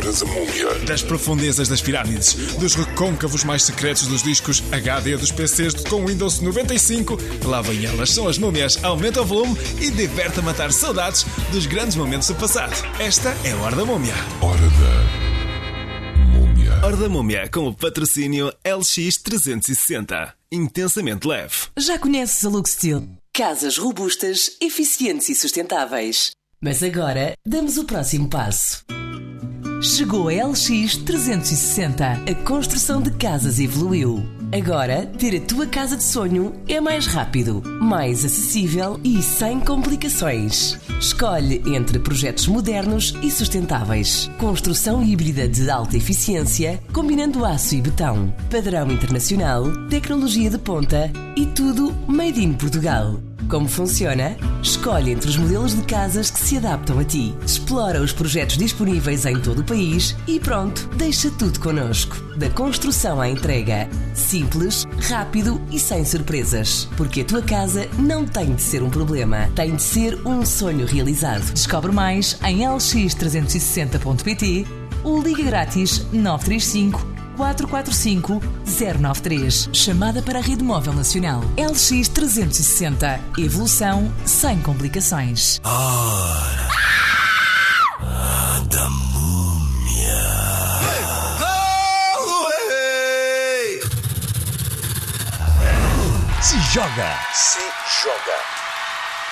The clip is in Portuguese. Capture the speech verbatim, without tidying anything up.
encontras a múmia. Das profundezas das pirâmides, dos recôncavos mais secretos dos discos H D dos P Cs com Windows noventa e cinco, lá vem elas, são as múmias. Aumenta o volume e diverte a matar saudades dos grandes momentos do passado. Esta é a Hora da Múmia. Hora da Múmia. Hora da Múmia com o patrocínio L X trezentos e sessenta. Intensamente leve. Já conheces a Luxsteel? Casas robustas, eficientes e sustentáveis. Mas agora damos o próximo passo. Chegou a L X trezentos e sessenta. A construção de casas evoluiu. Agora, ter a tua casa de sonho é mais rápido, mais acessível e sem complicações. Escolhe entre projetos modernos e sustentáveis. Construção híbrida de alta eficiência, combinando aço e betão. Padrão internacional, tecnologia de ponta e tudo made in Portugal. Como funciona? Escolhe entre os modelos de casas que se adaptam a ti. Explora os projetos disponíveis em todo o país e pronto, deixa tudo connosco. Da construção à entrega. Simples, rápido e sem surpresas. Porque a tua casa não tem de ser um problema. Tem de ser um sonho realizado. Descobre mais em l x trezentos e sessenta ponto p t ou liga grátis nove três cinco, quatro quatro cinco, zero nove três. Chamada para a Rede Móvel Nacional. L X trezentos e sessenta. Evolução sem complicações. Hora da Múmia. Se joga. Se joga.